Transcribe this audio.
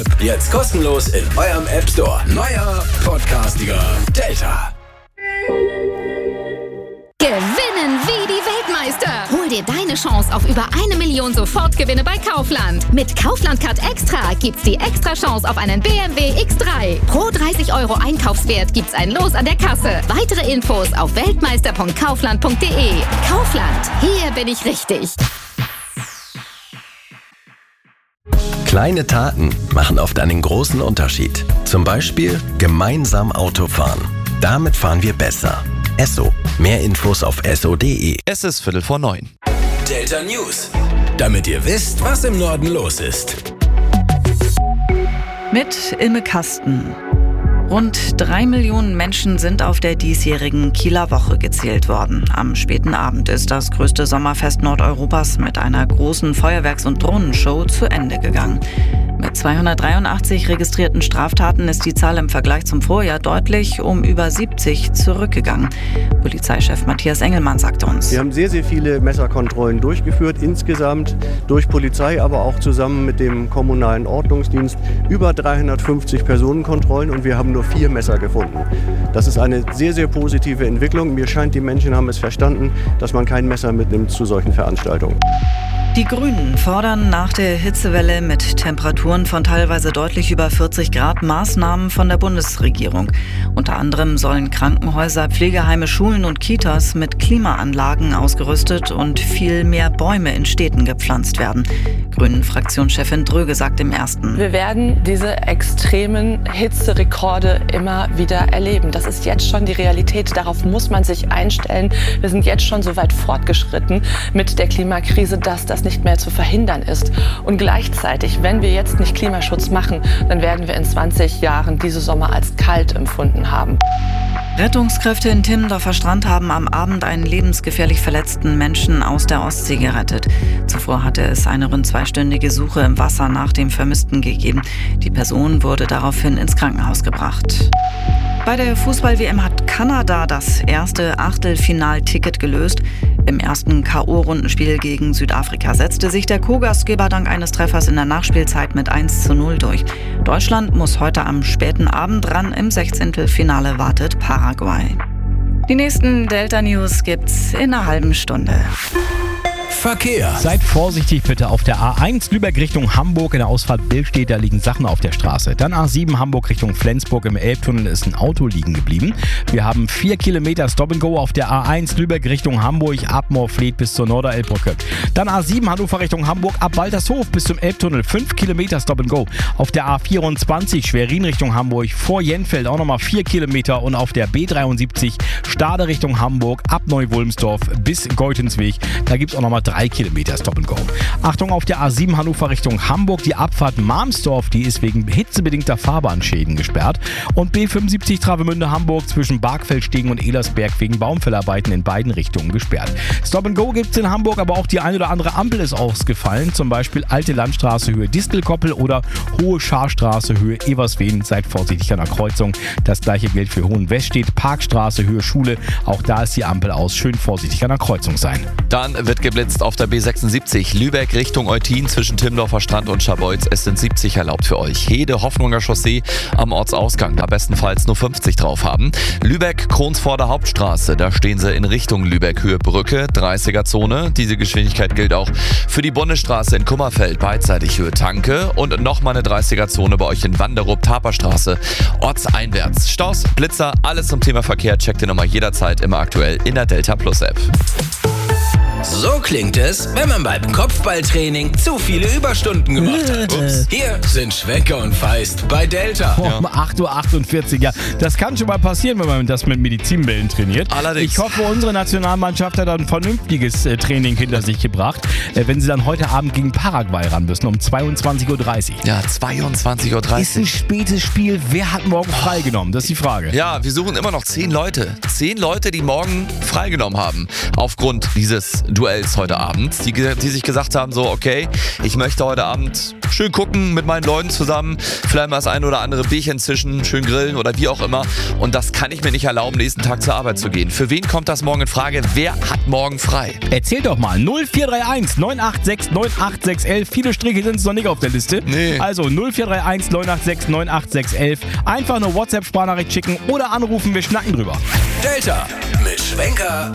Jetzt kostenlos in eurem App Store. Neuer Podcastiger Delta. Gewinnen wie die Weltmeister. Hol dir deine Chance auf über 1 Million Sofortgewinne bei Kaufland. Mit Kaufland Card Extra gibt's die extra Chance auf einen BMW X3. Pro 30 € Einkaufswert gibt's ein Los an der Kasse. Weitere Infos auf weltmeister.kaufland.de. Kaufland, hier bin ich richtig. Kleine Taten machen oft einen großen Unterschied. Zum Beispiel gemeinsam Auto fahren. Damit fahren wir besser. Esso. Mehr Infos auf esso.de. Es ist 8:45. Delta News. Damit ihr wisst, was im Norden los ist. Mit Ilme Kasten. Rund 3 Millionen Menschen sind auf der diesjährigen Kieler Woche gezählt worden. Am späten Abend ist das größte Sommerfest Nordeuropas mit einer großen Feuerwerks- und Drohnenshow zu Ende gegangen. Mit 283 registrierten Straftaten ist die Zahl im Vergleich zum Vorjahr deutlich um über 70 zurückgegangen. Polizeichef Matthias Engelmann sagte uns: Wir haben sehr, sehr viele Messerkontrollen durchgeführt, insgesamt durch Polizei, aber auch zusammen mit dem kommunalen Ordnungsdienst. Über 350 Personenkontrollen und wir haben nur 4 Messer gefunden. Das ist eine sehr, sehr positive Entwicklung. Mir scheint, die Menschen haben es verstanden, dass man kein Messer mitnimmt zu solchen Veranstaltungen. Die Grünen fordern nach der Hitzewelle mit Temperaturen von teilweise deutlich über 40 Grad Maßnahmen von der Bundesregierung. Unter anderem sollen Krankenhäuser, Pflegeheime, Schulen und Kitas mit Klimaanlagen ausgerüstet und viel mehr Bäume in Städten gepflanzt werden. Grünen-Fraktionschefin Dröge sagt im Ersten: Wir werden diese extremen Hitzerekorde immer wieder erleben. Das ist jetzt schon die Realität. Darauf muss man sich einstellen. Wir sind jetzt schon so weit fortgeschritten mit der Klimakrise, dass das nicht mehr zu verhindern ist. Und gleichzeitig, wenn wir jetzt nicht Klimaschutz machen, dann werden wir in 20 Jahren diese Sommer als kalt empfunden haben. Rettungskräfte in Timmendorfer Strand haben am Abend einen lebensgefährlich verletzten Menschen aus der Ostsee gerettet. Zuvor hatte es eine rund 2-stündige Suche im Wasser nach dem Vermissten gegeben. Die Person wurde daraufhin ins Krankenhaus gebracht. Bei der Fußball-WM hat Kanada das erste Achtelfinalticket gelöst. Im ersten K.O.-Rundenspiel gegen Südafrika setzte sich der Co-Gastgeber dank eines Treffers in der Nachspielzeit mit 1:0 durch. Deutschland muss heute am späten Abend ran. Im 16. wartet Paraguay. Die nächsten Delta News gibt's in einer halben Stunde. Verkehr. Seid vorsichtig bitte auf der A1 Lübeck Richtung Hamburg in der Ausfahrt Billstedt, da liegen Sachen auf der Straße. Dann A7 Hamburg Richtung Flensburg, im Elbtunnel ist ein Auto liegen geblieben. Wir haben 4 Kilometer Stop and Go auf der A1 Lübeck Richtung Hamburg, ab Moorfleet bis zur Norderelbbrücke. Dann A7 Hannover Richtung Hamburg, ab Waltershof bis zum Elbtunnel, 5 Kilometer Stop and Go. Auf der A24 Schwerin Richtung Hamburg, vor Jenfeld auch nochmal 4 Kilometer und auf der B73 Stade Richtung Hamburg, ab Neu-Wulmsdorf bis Geutensweg, da gibt es auch nochmal 3 Kilometer Stop and Go. Achtung auf der A7 Hannover Richtung Hamburg, die Abfahrt Malmstorf, die ist wegen hitzebedingter Fahrbahnschäden gesperrt. Und B75 Travemünde Hamburg zwischen Bargfeldstegen und Ehlersberg wegen Baumfellarbeiten in beiden Richtungen gesperrt. Stop and Go gibt es in Hamburg, aber auch die ein oder andere Ampel ist ausgefallen, zum Beispiel Alte Landstraße Höhe Distelkoppel oder Hohe Scharstraße Höhe Eversweden. Seid vorsichtig an der Kreuzung. Das gleiche gilt für Hohenweststedt, Parkstraße Höhe Schule. Auch da ist die Ampel aus. Schön vorsichtig an der Kreuzung sein. Dann wird geblitzt auf der B76 Lübeck Richtung Eutin zwischen Timmendorfer Strand und Scharbeutz. Es sind 70 erlaubt für euch. Hede Hoffnunger Chaussee am Ortsausgang, da bestenfalls nur 50 drauf haben. Lübeck Kronsvorder Hauptstraße, da stehen sie in Richtung Lübeck Höhe Brücke, 30er-Zone. Diese Geschwindigkeit gilt auch für die Bundesstraße in Kummerfeld, beidseitig Höhe Tanke und nochmal eine 30er-Zone bei euch in Wanderup, Taperstraße, ortseinwärts. Staus, Blitzer, alles zum Thema Verkehr checkt ihr nochmal jederzeit immer aktuell in der Delta Plus App. So klingt es, wenn man beim Kopfballtraining zu viele Überstunden gemacht hat. Ups. Hier sind Schwecker und Feist bei Delta. Um 8:48 Uhr. Ja, das kann schon mal passieren, wenn man das mit Medizinbällen trainiert. Allerdings. Ich hoffe, unsere Nationalmannschaft hat ein vernünftiges Training hinter sich gebracht, wenn sie dann heute Abend gegen Paraguay ran müssen, um 22:30 Uhr. Ja, 22:30 Uhr. Ist ein spätes Spiel. Wer hat morgen freigenommen? Das ist die Frage. Ja, wir suchen immer noch 10 Leute. 10 Leute, die morgen freigenommen haben. Aufgrund dieses Duells heute Abend, die sich gesagt haben, so okay, ich möchte heute Abend schön gucken mit meinen Leuten zusammen, vielleicht mal das ein oder andere Bierchen zischen, schön grillen oder wie auch immer. Und das kann ich mir nicht erlauben, nächsten Tag zur Arbeit zu gehen. Für wen kommt das morgen in Frage? Wer hat morgen frei? Erzähl doch mal. 0431 986 98611. Viele Striche sind es noch nicht auf der Liste. Nee. Also 0431 986 98611. Einfach eine WhatsApp-Sprachnachricht schicken oder anrufen, wir schnacken drüber. Delta mit Schwenker